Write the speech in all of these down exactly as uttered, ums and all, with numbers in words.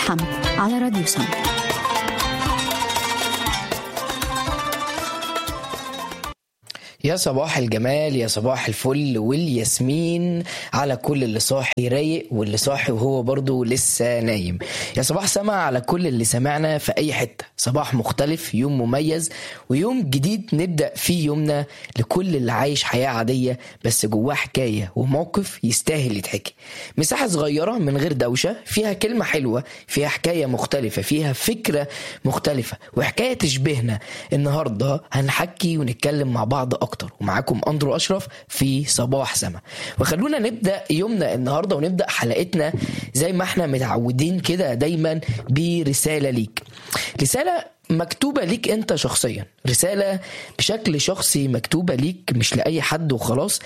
الحمد على راديو سم. يا صباح الجمال، يا صباح الفل والياسمين على كل اللي صاحي رايق واللي صاحي وهو برضو لسه نايم. يا صباح سمع على كل اللي سمعنا في اي حتة. صباح مختلف، يوم مميز ويوم جديد نبدأ فيه يومنا لكل اللي عايش حياة عادية بس جواه حكاية وموقف يستاهل يتحكي. مساحة صغيرة من غير دوشة، فيها كلمة حلوة، فيها حكاية مختلفة، فيها فكرة مختلفة وحكاية تشبهنا. النهاردة هنحكي ونتكلم مع بعض أكتر، ومعاكم أندرو أشرف في صباح سما. وخلونا نبدأ يومنا النهاردة ونبدأ حلقتنا زي ما احنا متعودين كده دايما برسالة ليك، رسالة مكتوبة ليك انت شخصيا، رسالة بشكل شخصي مكتوبة ليك مش لأي حد وخلاص،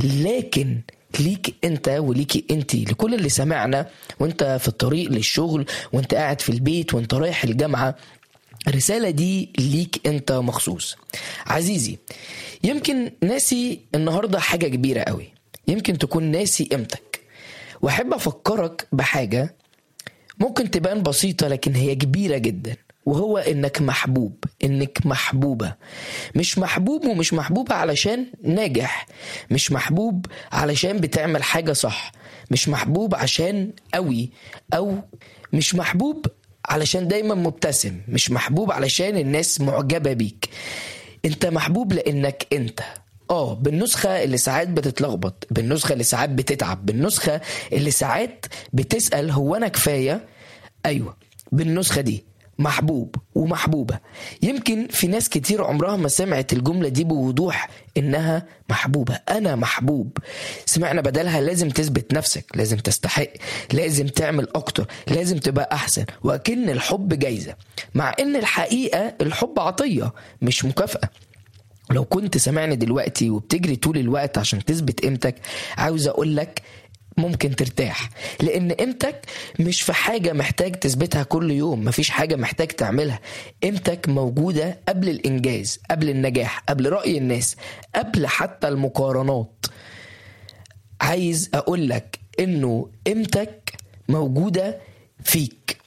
لكن ليك انت وليكي انت، لكل اللي سمعنا وانت في الطريق للشغل وانت قاعد في البيت وانت رايح الجامعة. الرسالة دي ليك انت مخصوص. عزيزي، يمكن ناسي النهاردة حاجة كبيرة قوي، يمكن تكون ناسي قيمتك، واحب افكرك بحاجة ممكن تبان بسيطة لكن هي كبيرة جدا، وهو انك محبوب، انك محبوبة. مش محبوب ومش محبوبة علشان ناجح، مش محبوب علشان بتعمل حاجة صح، مش محبوب عشان قوي، او مش محبوب علشان دايما مبتسم، مش محبوب علشان الناس معجبة بيك. انت محبوب لانك انت اه بالنسخة اللي ساعات بتتلخبط، بالنسخة اللي ساعات بتتعب، بالنسخة اللي ساعات بتسأل هو انا كفاية؟ ايوه، بالنسخة دي محبوب ومحبوبة. يمكن في ناس كتير عمرها ما سمعت الجملة دي بوضوح انها محبوبة. انا محبوب، سمعنا بدلها لازم تثبت نفسك، لازم تستحق، لازم تعمل اكتر، لازم تبقى احسن، وأكن الحب جايزة، مع ان الحقيقة الحب عطية مش مكافأة. لو كنت سمعني دلوقتي وبتجري طول الوقت عشان تثبت قيمتك، عاوز اقولك ممكن ترتاح، لان قيمتك مش في حاجة محتاج تثبتها كل يوم، مفيش حاجة محتاج تعملها. قيمتك موجودة قبل الانجاز، قبل النجاح، قبل رأي الناس، قبل حتى المقارنات. عايز اقولك انه قيمتك موجودة فيك.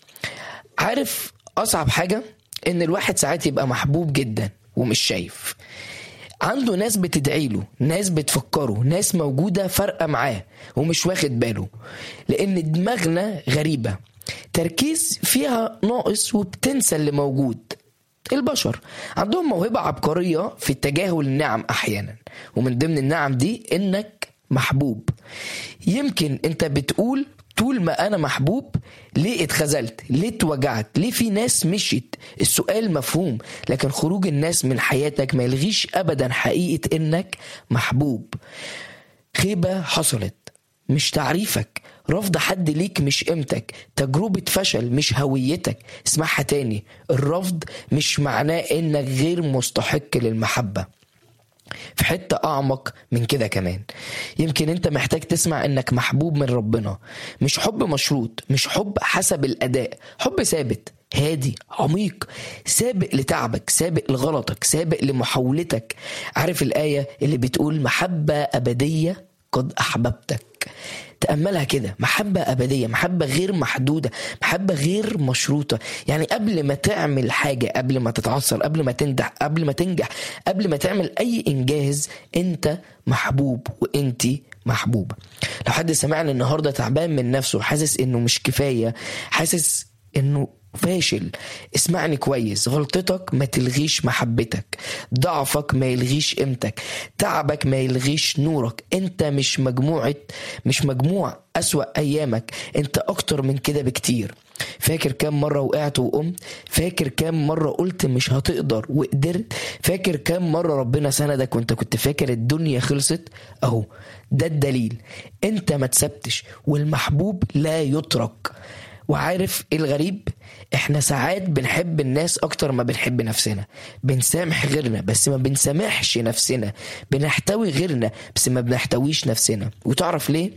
عارف اصعب حاجة؟ ان الواحد ساعات يبقى محبوب جدا ومش شايف، عنده ناس بتدعيله، ناس بتفكره، ناس موجودة فرقة معاه ومش واخد باله، لأن دماغنا غريبة، تركيز فيها ناقص وبتنسى اللي موجود. البشر عندهم موهبة عبقرية في التجاهل النعم أحيانا، ومن ضمن النعم دي إنك محبوب. يمكن أنت بتقول طول ما أنا محبوب ليه اتخذلت، ليه اتوجعت، ليه في ناس مشيت؟ السؤال مفهوم، لكن خروج الناس من حياتك ما يلغيش أبدا حقيقة إنك محبوب. خيبة حصلت مش تعريفك، رفض حد ليك مش قيمتك، تجربة فشل مش هويتك. اسمعها تاني، الرفض مش معناه إنك غير مستحق للمحبة. في حتة أعمق من كده كمان، يمكن أنت محتاج تسمع إنك محبوب من ربنا، مش حب مشروط، مش حب حسب الأداء، حب ثابت هادي عميق، سابق لتعبك، سابق لغلطك، سابق لمحاولتك. عارف الآية اللي بتقول محبة أبدية قد أحببتك؟ تأملها كده، محبة أبدية، محبة غير محدودة، محبة غير مشروطة. يعني قبل ما تعمل حاجة، قبل ما تتعثر، قبل ما تنجح، قبل ما تنجح، قبل ما تعمل أي إنجاز، أنت محبوب وأنت محبوبة. لو حد سمعني النهاردة تعبان من نفسه، حاسس إنه مش كفاية، حاسس إنه فاشل، اسمعني كويس. غلطتك ما تلغيش محبتك، ضعفك ما يلغيش قيمتك، تعبك ما يلغيش نورك. انت مش مجموعة مش مجموع أسوأ أيامك، انت أكتر من كده بكتير. فاكر كام مرة وقعت وقمت؟ فاكر كام مرة قلت مش هتقدر وقدرت؟ فاكر كام مرة ربنا سندك وانت كنت فاكر الدنيا خلصت؟ اهو ده الدليل، انت ما تسبتش، والمحبوب لا يترك. وعارف ايه الغريب؟ احنا ساعات بنحب الناس اكتر ما بنحب نفسنا، بنسامح غيرنا بس ما بنسامحش نفسنا، بنحتوي غيرنا بس ما بنحتويش نفسنا. وتعرف ليه؟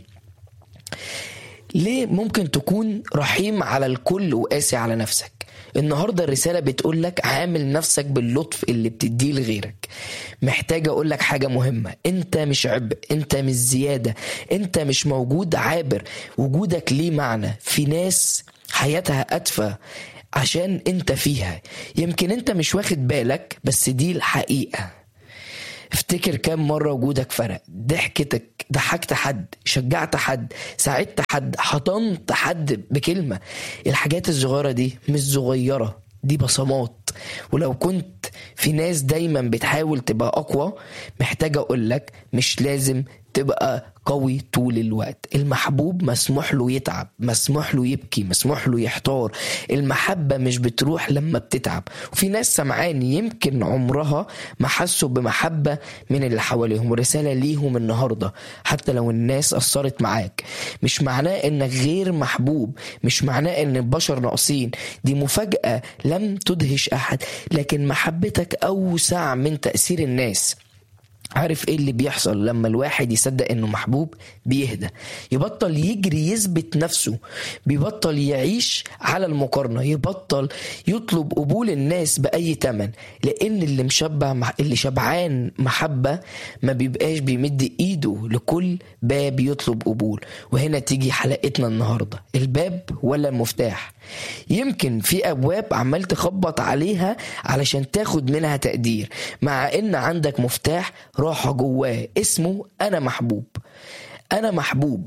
ليه ممكن تكون رحيم على الكل وقاسي على نفسك؟ النهاردة الرسالة بتقولك عامل نفسك باللطف اللي بتديه لغيرك. محتاج أقولك حاجة مهمة، أنت مش عبء، أنت مش زيادة، أنت مش موجود عابر، وجودك ليه معنى. في ناس حياتها أدفى عشان انت فيها. يمكن انت مش واخد بالك، بس دي الحقيقة. افتكر كام مرة وجودك فرق. ضحكتك، ضحكت حد، شجعت حد، ساعدت حد، حضنت حد بكلمة. الحاجات الصغيرة دي مش صغيرة، دي بصمات. ولو كنت في ناس دايما بتحاول تبقى أقوى، محتاجة أقولك مش لازم تبقى قوي طول الوقت. المحبوب مسموح له يتعب، مسموح له يبكي، مسموح له يحتار. المحبة مش بتروح لما بتتعب. وفي ناس سمعان يمكن عمرها ما حسوا بمحبة من اللي حواليهم. ورسالة ليهم النهاردة، حتى لو الناس أثرت معاك، مش معناه انك غير محبوب، مش معناه ان البشر ناقصين. دي مفاجأة لم تدهش أحد، لكن محبتك أوسع من تأثير الناس. عارف ايه اللي بيحصل لما الواحد يصدق انه محبوب؟ بيهدى، يبطل يجري يثبت نفسه، بيبطل يعيش على المقارنة، يبطل يطلب قبول الناس بأي تمن. لان اللي مشبع، اللي شبعان محبة، ما بيبقاش بيمد ايده لكل باب يطلب قبول. وهنا تيجي حلقتنا النهاردة، الباب ولا المفتاح؟ يمكن في ابواب عمال تخبط عليها علشان تاخد منها تقدير، مع ان عندك مفتاح راحة جواه اسمه أنا محبوب. أنا محبوب.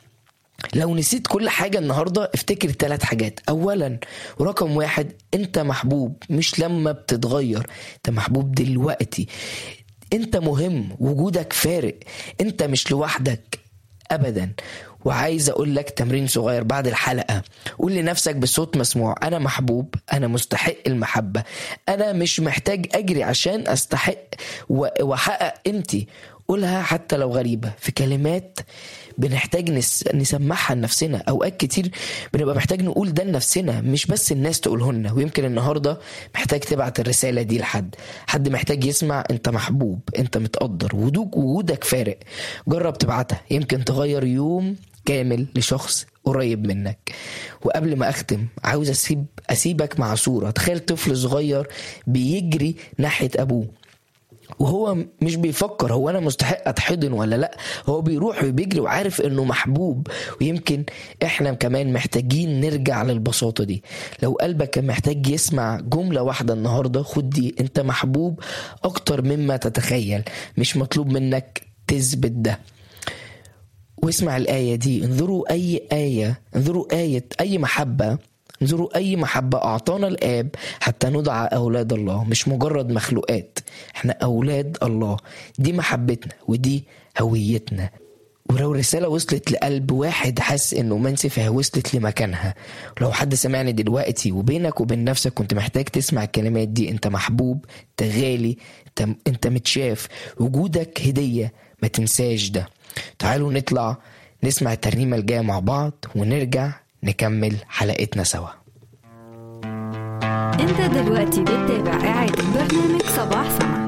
لو نسيت كل حاجة النهاردة، افتكر ثلاث حاجات. أولا ورقم واحد، أنت محبوب مش لما بتتغير، أنت محبوب دلوقتي. أنت مهم، وجودك فارق، أنت مش لوحدك أبدا. وعايز أقول لك تمرين صغير بعد الحلقة. قول لنفسك بصوت مسموع: أنا محبوب، أنا مستحق المحبة، أنا مش محتاج أجري عشان أستحق وأحقق قيمتي. قولها حتى لو غريبة، في كلمات بنحتاج نس... نسمعها لنفسنا. أوقات كتير بنبقى محتاج نقول ده لنفسنا، مش بس الناس تقولهن. ويمكن النهاردة محتاج تبعت الرسالة دي لحد حد محتاج يسمع أنت محبوب، أنت متقدر، ودوك وجودك فارق. جرب تبعتها، يمكن تغير يوم كامل لشخص قريب منك. وقبل ما أختم، عاوز أسيب أسيبك مع صورة. تخيل طفل صغير بيجري ناحية أبوه، وهو مش بيفكر هو أنا مستحق أتحضن ولا لأ، هو بيروح وبيجري وعارف إنه محبوب. ويمكن إحنا كمان محتاجين نرجع للبساطة دي. لو قلبك كان محتاج يسمع جملة واحدة النهاردة، خد دي: أنت محبوب أكتر مما تتخيل. مش مطلوب منك تثبت ده. واسمع الآية دي: انظروا أي آية انظروا آية أي محبة انظروا أي محبة أعطانا الآب حتى ندعى أولاد الله. مش مجرد مخلوقات، احنا أولاد الله. دي محبتنا ودي هويتنا. ولو رسالة وصلت لقلب واحد حس انه منسي، فهي وصلت لمكانها. ولو حد سمعني دلوقتي وبينك وبين نفسك كنت محتاج تسمع الكلمات دي: انت محبوب، انت غالي، انت, انت متشاف، وجودك هدية، ما تنساش ده. تعالوا نطلع نسمع الترنيمة الجاية مع بعض، ونرجع نكمل حلقتنا سوا. انت دلوقتي بتتابع إعادة برنامج صباح سما.